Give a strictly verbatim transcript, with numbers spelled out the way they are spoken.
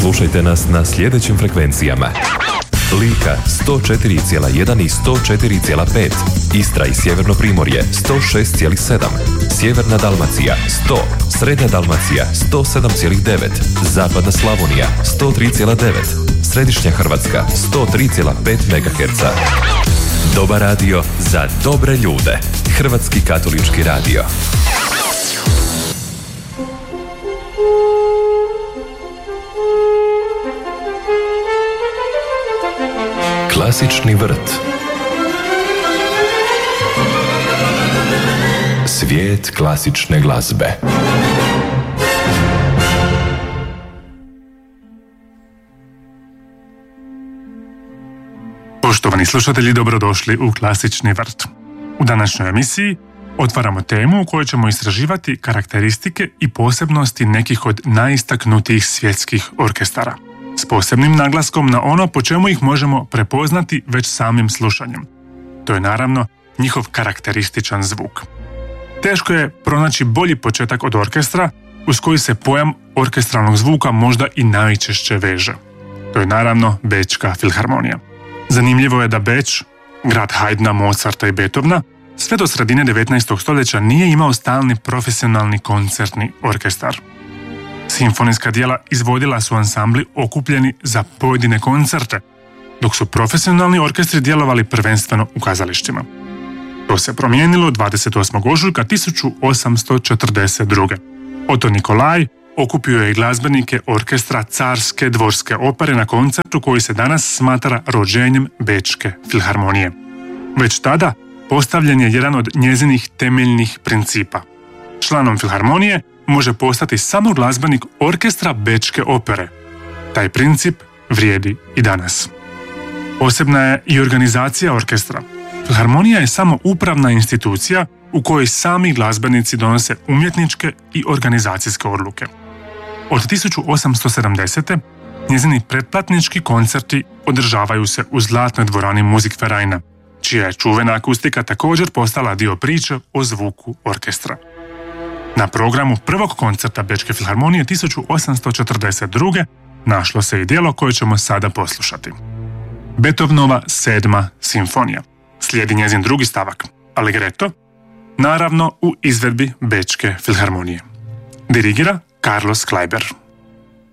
Slušajte nas na sljedećim frekvencijama: Lika sto četiri zarez jedan i sto četiri zarez pet, Istra i Sjeverno Primorje sto šest zarez sedam, Sjeverna Dalmacija sto, Srednja Dalmacija sto sedam zarez devet, Zapadna Slavonija sto tri zarez devet, Središnja Hrvatska sto tri zarez pet megaherca. Dobar radio za dobre ljude. Hrvatski katolički radio. Klasični vrt. Svijet klasične glazbe. Poštovani slušatelji, dobrodošli u Klasični vrt. U današnjoj emisiji otvaramo temu u kojoj ćemo istraživati karakteristike i posebnosti nekih od najistaknutijih svjetskih orkestara, s posebnim naglaskom na ono po čemu ih možemo prepoznati već samim slušanjem. To je naravno njihov karakterističan zvuk. Teško je pronaći bolji početak od orkestra uz koji se pojam orkestralnog zvuka možda i najčešće veže. To je naravno Bečka filharmonija. Zanimljivo je da Beč, grad Haydna, Mozarta i Beethovena, sve do sredine devetnaestog stoljeća nije imao stalni profesionalni koncertni orkestar. Simfonijska djela izvodila su ansambli okupljeni za pojedine koncerte, dok su profesionalni orkestri djelovali prvenstveno u kazalištima. To se promijenilo dvadeset osmog ožujka tisuću osamsto četrdeset druge. Oto Nikolaj okupio je glazbenike orkestra Carske dvorske opere na koncertu koji se danas smatra rođenjem Bečke filharmonije. Već tada postavljen je jedan od njezinih temeljnih principa. Članom filharmonije može postati samo glazbenik orkestra Bečke opere. Taj princip vrijedi i danas. Posebna je i organizacija orkestra. Filharmonija je samo upravna institucija u kojoj sami glazbenici donose umjetničke i organizacijske odluke. Od tisuću osamsto sedamdesete. njezini pretplatnički koncerti održavaju se u zlatnoj dvorani Musikvereina, čija je čuvena akustika također postala dio priče o zvuku orkestra. Na programu prvog koncerta Bečke filharmonije tisuću osamsto četrdeset druge. našlo se i djelo koje ćemo sada poslušati. Beethovenova sedma simfonija. Slijedi njezin drugi stavak, Allegretto, naravno u izvedbi Bečke filharmonije. Dirigira Carlos Kleiber.